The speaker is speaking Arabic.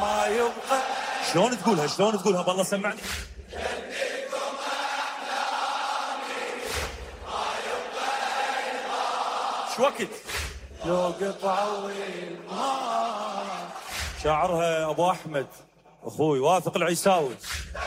ما يبقى. شلون تقولها بالله سمعني. شو وقت لو قطعوا الماء. شاعرها ابو احمد اخوي واثق العيساوي.